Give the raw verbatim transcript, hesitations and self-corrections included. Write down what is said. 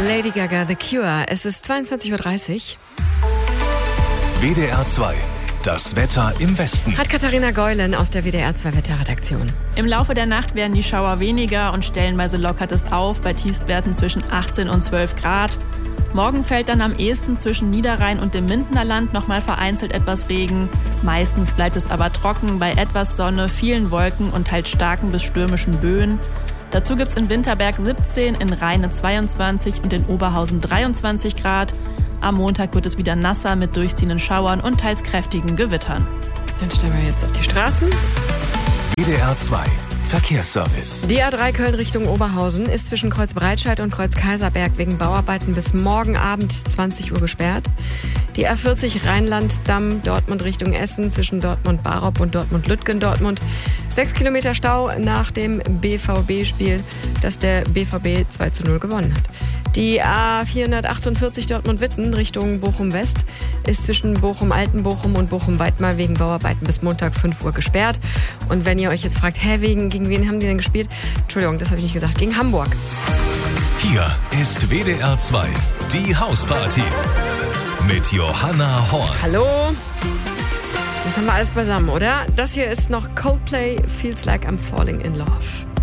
Lady Gaga, The Cure. Es ist zweiundzwanzig Uhr dreißig. W D R zwei. Das Wetter im Westen. Hat Katharina Geulen aus der W D R zwei Wetterredaktion. Im Laufe der Nacht werden die Schauer weniger und stellenweise lockert es auf bei Tiefstwerten zwischen achtzehn und zwölf Grad. Morgen fällt dann am ehesten zwischen Niederrhein und dem Mindener Land nochmal vereinzelt etwas Regen. Meistens bleibt es aber trocken bei etwas Sonne, vielen Wolken und teils starken bis stürmischen Böen. Dazu gibt es in Winterberg siebzehn, in Rheine zweiundzwanzig und in Oberhausen dreiundzwanzig Grad. Am Montag wird es wieder nasser mit durchziehenden Schauern und teils kräftigen Gewittern. Dann stellen wir jetzt auf die Straßen. W D R zwei. Verkehrsservice. Die A drei Köln Richtung Oberhausen ist zwischen Kreuz Breitscheid und Kreuz Kaiserberg wegen Bauarbeiten bis morgen Abend zwanzig Uhr gesperrt. Die A vierzig Rheinland-Damm Dortmund Richtung Essen zwischen Dortmund-Barop und Dortmund-Lütgendortmund. Sechs Kilometer Stau nach dem B V B-Spiel, das der B V B zwei zu null gewonnen hat. Die A vierhundertachtundvierzig Dortmund-Witten Richtung Bochum-West ist zwischen Bochum-Altenbochum und Bochum-Weidmar wegen Bauarbeiten bis Montag fünf Uhr gesperrt. Und wenn ihr euch jetzt fragt, hä, wegen, gegen wen haben die denn gespielt? Entschuldigung, das habe ich nicht gesagt, gegen Hamburg. Hier ist W D R zwei, die Hausparty mit Johanna Horn. Hallo. Jetzt haben wir alles beisammen, oder? Das hier ist noch Coldplay, Feels Like I'm Falling in Love.